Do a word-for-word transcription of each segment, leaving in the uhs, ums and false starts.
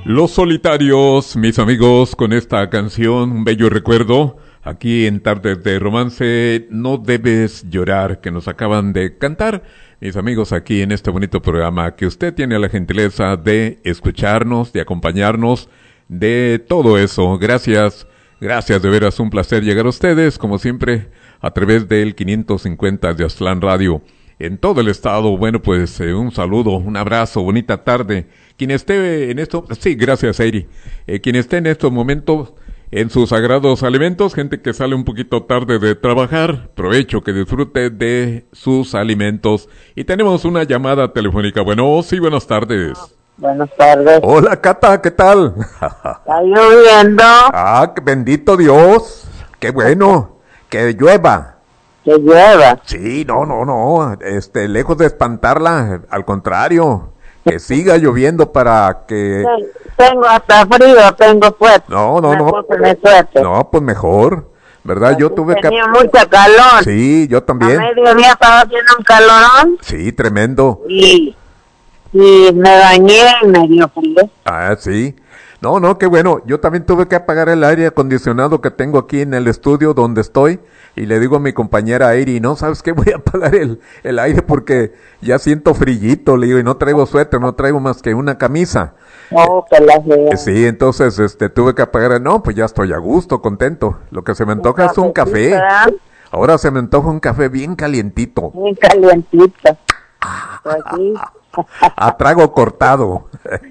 Los Solitarios, mis amigos, con esta canción, un bello recuerdo, aquí en Tardes de Romance, No Debes Llorar, que nos acaban de cantar, mis amigos, aquí en este bonito programa, que usted tiene la gentileza de escucharnos, de acompañarnos, de todo eso. Gracias, gracias, de veras, un placer llegar a ustedes, como siempre, a través del quinientos cincuenta de Aztlán Radio. En todo el estado, bueno, pues eh, un saludo, un abrazo, bonita tarde. Quien esté en esto, sí, gracias, Eiri. Eh, quien esté en estos momentos en sus sagrados alimentos, gente que sale un poquito tarde de trabajar, provecho, que disfrute de sus alimentos. Y tenemos una llamada telefónica. Bueno, sí, buenas tardes. Buenas tardes. Hola, Cata, ¿qué tal? Está lloviendo. Ah, bendito Dios. Qué bueno, que llueva. Que llueva. Sí, no, no, no, este, lejos de espantarla, al contrario, que siga lloviendo para que... Tengo hasta frío, tengo suéter. No, no, no, suéter. no, pues mejor, ¿verdad? Yo tuve que... Tenía mucha calor. Sí, yo también. A mediodía estaba haciendo un calorón. Sí, tremendo. Y, y me bañé y me dio frío. Ah, sí. No, no, qué bueno, yo también tuve que apagar el aire acondicionado que tengo aquí en el estudio donde estoy. Y le digo a mi compañera Eiri, no, ¿sabes qué? Voy a apagar el, el aire porque ya siento frillito, le digo, y no traigo suéter, no traigo más que una camisa. Oh, que la eh, sí, entonces, este, tuve que apagar, no, pues ya estoy a gusto, contento. Lo que se me antoja es un café. ¿Verdad? Ahora se me antoja un café bien calientito. Bien calientito. Pues sí. A trago cortado.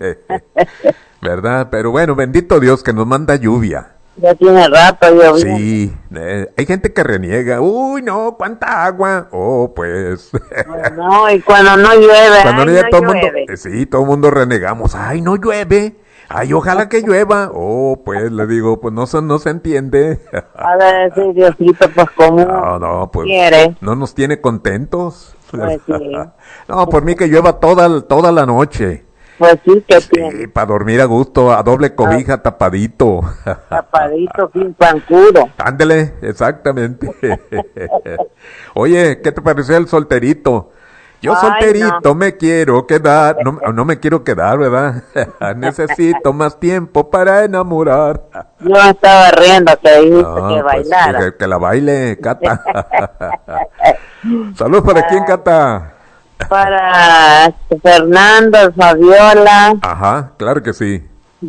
¿Verdad? Pero bueno, bendito Dios que nos manda lluvia. Ya tiene rato lloviendo. Sí, eh, hay gente que reniega. Uy, no, ¿cuánta agua? Oh, pues. No, y cuando no llueve. Cuando ay, no llueve, no todo llueve. mundo, eh, sí, todo el mundo renegamos. Ay, no llueve. Ay, ojalá que llueva. Oh, pues, le digo, pues no se, no se entiende. A ver, sí, Diosito, pues como No, no, pues. quiere. No nos tiene contentos. Pues sí. No, por mí que llueva toda, toda la noche. Pues sí, que Sí, tiene. para dormir a gusto, a doble cobija, ah, tapadito. Tapadito, sin pancudo. Ándele, exactamente. Oye, ¿qué te pareció el solterito? Yo Ay, solterito no. me quiero quedar, no, no me quiero quedar, ¿verdad? Necesito más tiempo para enamorar. Yo estaba riendo que dijiste No, que pues, bailara. que, que la baile, Cata. Saludos para quién, Cata. Para Fernando, Fabiola. Ajá, claro que sí.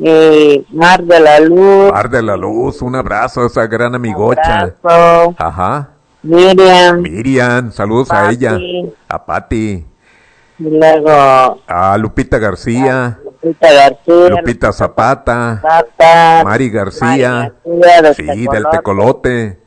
Y Mar de la Luz. Mar de la Luz, un abrazo a esa gran amigocha. Abrazo. Ajá. Miriam. Miriam, saludos Pati. a ella. A Pati. Y luego A Lupita García. Lupita García. Lupita Zapata. Zapata. Mari García. Mari García del Sí, Tecolote. del Tecolote.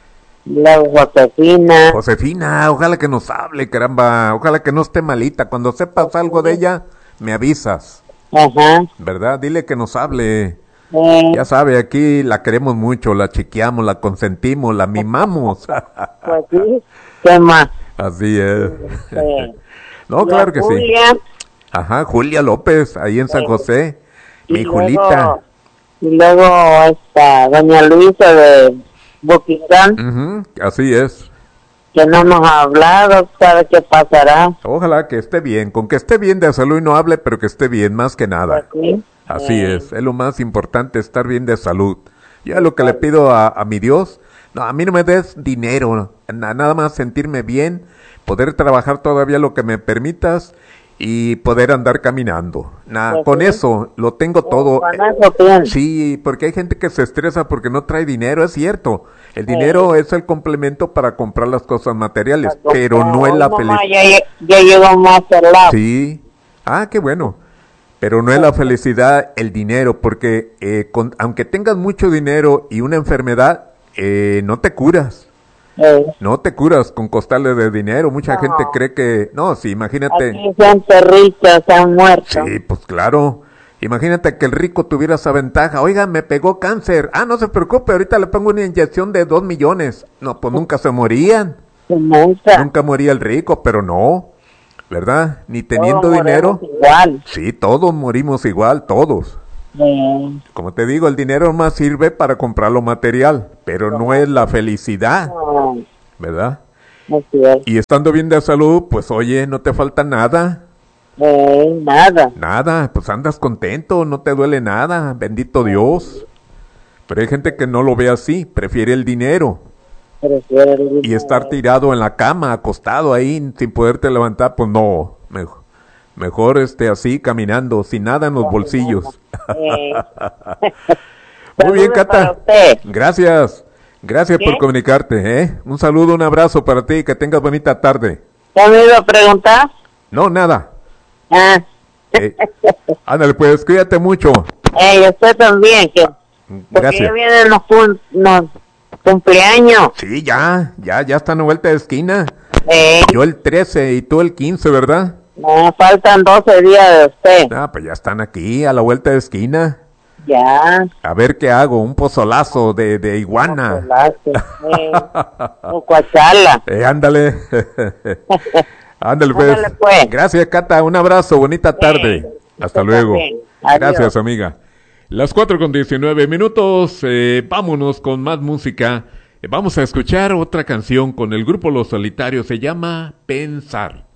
Y luego Josefina. Josefina, ojalá que nos hable, caramba. Ojalá que no esté malita. Cuando sepas algo de ella, me avisas. Ajá. ¿Verdad? Dile que nos hable. Eh, Ya sabe, aquí la queremos mucho, la chiqueamos, la consentimos, la mimamos. Pues sí. ¿Qué más? Así es. Sí. No, Y claro a que sí. Julia. Ajá, Julia López, ahí en San Sí. José. Y Mi luego- Julita. Y luego esta doña Luisa de Boquistán, Ujú, así es. que no nos ha hablado, sabe qué pasará. Ojalá que esté bien, con que esté bien de salud y no hable, pero que esté bien, más que nada. Pues sí. Así Eh, es, es lo más importante, estar bien de salud. Ya lo que le pido a, a mi Dios, no, a mí no me des dinero, na- nada más sentirme bien, poder trabajar todavía lo que me permitas y poder andar caminando. Na, Pues con sí. eso lo tengo todo. Con eso pienso. Sí, porque hay gente que se estresa porque no trae dinero, es cierto. El dinero es el complemento para comprar las cosas materiales, pero no es la Mamá, felicidad. ya, ya llegamos a este lado. Sí, ah, qué bueno. Pero no es la felicidad el dinero, porque eh, con, aunque tengas mucho dinero y una enfermedad, eh, no te curas. Eh, No te curas con costales de dinero. Mucha No. gente cree que... No, sí, imagínate... aquí gente rica se han muerto. Sí, pues claro. Imagínate que el rico tuviera esa ventaja. Oiga, me pegó cáncer. Ah, no se preocupe, ahorita le pongo una inyección de dos millones. No, pues nunca se morían. Nunca. Nunca moría el rico, pero no. ¿Verdad? Ni teniendo Todos dinero. morimos igual. Sí, todos morimos igual, todos. Eh, Como te digo, el dinero más sirve para comprar lo material, pero no es la felicidad, no, ¿verdad? así es. Y estando bien de salud, pues oye, no te falta nada. Eh, nada. Nada, pues andas contento, no te duele nada, bendito Dios. Pero hay gente que no lo ve así, prefiere el dinero. Prefiere el dinero. Y estar tirado en la cama, acostado ahí, sin poderte levantar, pues no, mejor, mejor este así, caminando, sin nada en los bolsillos. Eh. Muy bien, Saludos para Cata. usted. Gracias, gracias ¿Qué? por comunicarte, ¿eh? Un saludo, un abrazo para ti, que tengas bonita tarde. ¿Ya me iba a preguntar? No, nada. Ah. Eh, ándale, pues, cuídate mucho. Eh, y usted también, que porque Gracias. ya vienen los, cum- los cumpleaños. Sí, ya, ya, ya está en la vuelta de esquina. Eh, Yo el trece y tú el quince, ¿verdad? no, faltan doce días de usted. Ah, pues ya están aquí, a la vuelta de esquina. Ya. A ver qué hago, un pozolazo de, de iguana. Eh, o cuachala. Eh, ándale. Ándale, pues. Ándale, pues. Gracias, Cata, un abrazo, bonita tarde. Eh, Hasta usted luego. también. Adiós. Gracias, amiga. Las cuatro con diecinueve minutos, eh, vámonos con más música. Eh, vamos a escuchar otra canción con el grupo Los Solitarios, se llama Pensar.